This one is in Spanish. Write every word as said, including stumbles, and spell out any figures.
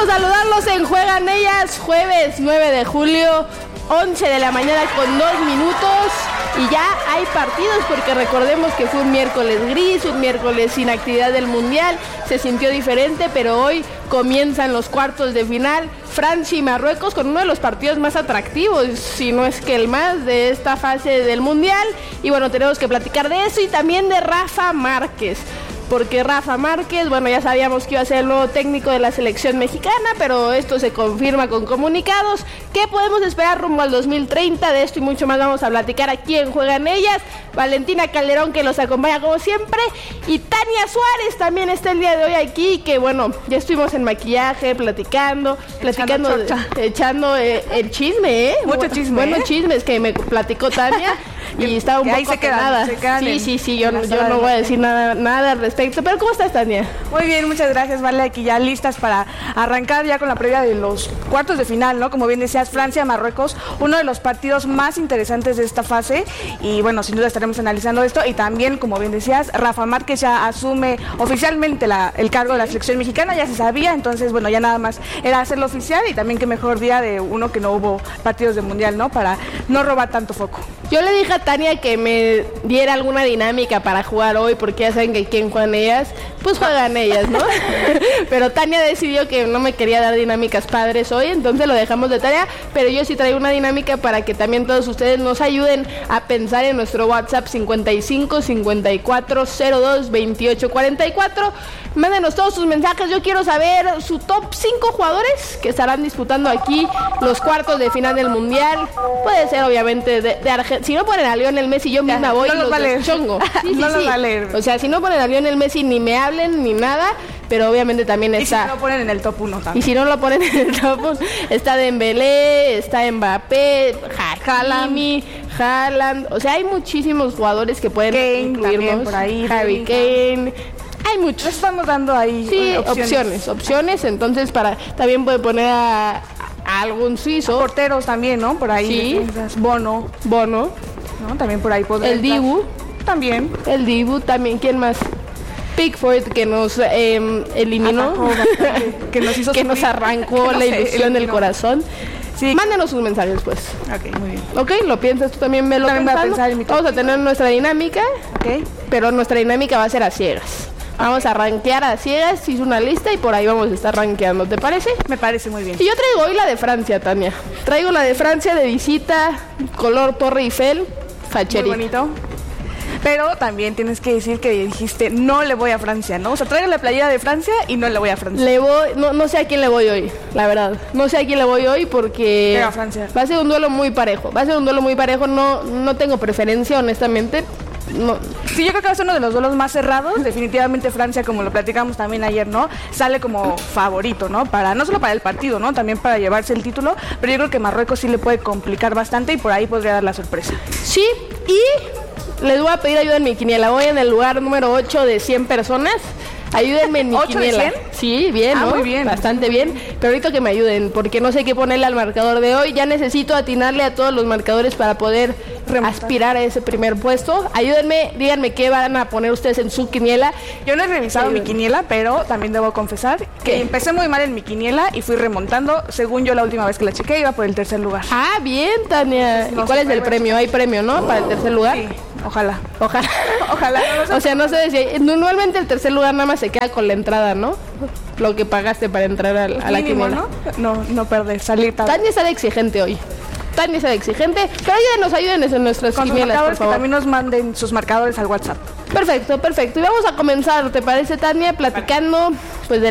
gusto saludarlos en Juegan Ellas, jueves nueve de julio, once de la mañana con dos minutos. Y ya hay partidos porque recordemos que fue un miércoles gris, un miércoles sin actividad del Mundial. Se sintió diferente, pero hoy comienzan los cuartos de final. Francia y Marruecos con uno de los partidos más atractivos, si no es que el más, de esta fase del Mundial. Y bueno, tenemos que platicar de eso y también de Rafa Márquez. Porque Rafa Márquez, bueno, ya sabíamos que iba a ser el nuevo técnico de la selección mexicana, pero esto se confirma con comunicados. ¿Qué podemos esperar rumbo al dos mil treinta? De esto y mucho más vamos a platicar aquí en Juegan Ellas. Valentina Calderón, que los acompaña como siempre, y Tania Suárez también está el día de hoy aquí, que bueno, ya estuvimos en maquillaje, platicando, platicando, echando, de, echando eh, el chisme, ¿eh? Mucho chisme, Bueno, ¿eh? chismes que me platicó Tania. Y estaba un que poco ahí se quedan, apenada. se quedan Sí, en, sí, sí, yo, en yo no voy a decir nada, nada al respecto. Pero ¿cómo estás, Tania? Muy bien, muchas gracias, Vale, aquí ya listas para arrancar ya con la previa de los cuartos de final, ¿no? Como bien decías, Francia, Marruecos, uno de los partidos más interesantes de esta fase. Y bueno, sin duda estaremos analizando esto. Y también, como bien decías, Rafa Márquez ya asume oficialmente la, el cargo de la selección mexicana, ya se sabía. Entonces, bueno, ya nada más era hacerlo oficial. Y también qué mejor día de uno que no hubo partidos de Mundial, ¿no? Para no robar tanto foco. Yo le dije a Tania que me diera alguna dinámica para jugar hoy, porque ya saben que quien juegan ellas, pues juegan ellas, ¿no? Pero Tania decidió que no me quería dar dinámicas padres hoy, entonces lo dejamos de tarea, pero yo sí traigo una dinámica para que también todos ustedes nos ayuden a pensar en nuestro WhatsApp cincuenta y cinco, cincuenta y cuatro, cero dos, veintiocho, cuarenta y cuatro. Mándenos todos sus mensajes, yo quiero saber su top cinco jugadores que estarán disputando aquí los cuartos de final del Mundial. Puede ser obviamente de, de Argentina. Si no ponen a Lionel Messi, yo misma voy no y los los va a leer. chongo. Sí, sí, no sí. los va a leer. O sea, si no ponen a Lionel Messi, ni me hablen ni nada, pero obviamente también está. Y si no lo ponen en el top uno también. Y si no lo ponen en el top uno, está Dembélé, está Mbappé, Hakimi, Haaland. O sea, hay muchísimos jugadores que pueden Kane incluirnos. por ahí, Harry Kane. Hay muchos. Les estamos dando ahí Sí, opciones. opciones, opciones. Entonces, para también puede poner a, a algún suizo. Porteros también, ¿no? Por ahí. Sí. Defensas. Bono, Bono. ¿no? También por ahí podría El estar. Dibu. También. El Dibu también. ¿Quién más? Pickford, que nos eh, eliminó. Atacó bastante, que nos hizo que nos sufrir. arrancó Que la nos ilusión del eliminó. corazón. Sí. Mándenos sus mensajes, pues. Ok, muy bien. ¿Ok? ¿Lo piensas tú también? ¿Me lo También voy a pensando? pensar en mi top Vamos a tener nuestra dinámica, Ok. pero nuestra dinámica va a ser a ciegas. Vamos a rankear a ciegas, hice una lista y por ahí vamos a estar rankeando, ¿te parece? Me parece muy bien. Y yo traigo hoy la de Francia, Tania. Traigo la de Francia de visita, color Torre Eiffel, Muy facherita. bonito. Pero también tienes que decir que dijiste, no le voy a Francia, ¿no? O sea, traigo la playera de Francia y no le voy a Francia. Le voy, no, no sé a quién le voy hoy, la verdad. No sé a quién le voy hoy porque Pero a Francia. va a ser un duelo muy parejo. Va a ser un duelo muy parejo, no, no tengo preferencia, honestamente. No. Sí, yo creo que va a ser uno de los duelos más cerrados. Definitivamente Francia, como lo platicamos también ayer, ¿no? Sale como favorito, ¿no? Para, no solo para el partido, ¿no? También para llevarse el título. Pero yo creo que Marruecos sí le puede complicar bastante y por ahí podría dar la sorpresa. Sí, y les voy a pedir ayuda en mi quiniela. Voy en el lugar número ocho de cien personas. Ayúdenme en mi ¿ocho de quiniela. cien? Sí, bien, Ah, ¿no? muy bien. Bastante bien. Pero ahorita que me ayuden, porque no sé qué ponerle al marcador de hoy. Ya necesito atinarle a todos los marcadores para poder Remontar. aspirar a ese primer puesto. Ayúdenme, díganme qué van a poner ustedes en su quiniela. Yo no he revisado Sí, mi bueno. quiniela, pero también debo confesar que ¿Qué? empecé muy mal en mi quiniela y fui remontando. Según yo, la última vez que la chequé, iba por el tercer lugar. Ah, bien, Tania. No ¿Y cuál sé, es el pero- premio? Hay premio, ¿no? Para el tercer lugar. Sí, ojalá. Ojalá. Ojalá, no lo sé. O sea, no sé si normalmente el tercer lugar nada más se queda con la entrada, ¿no? Lo que pagaste para entrar al- a, la Mínimo, quiniela. ¿no? No, no perder, salir tarde. Tania está de exigente hoy. Tania está de exigente. Pero ayúdenos, ayúdenos en nuestras Con sus quinielas, por marcadores, que favor. también nos manden sus marcadores al WhatsApp. Perfecto, perfecto. Y vamos a comenzar, ¿te parece, Tania? Platicando, pues, de